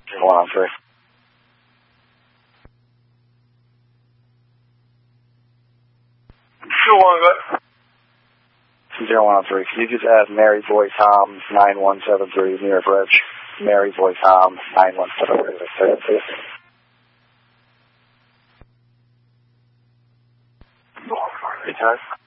103. 0103. Can you just add Mary Boy Tom 9173 near Bridge? Mary Boy Tom 9173. Anytime.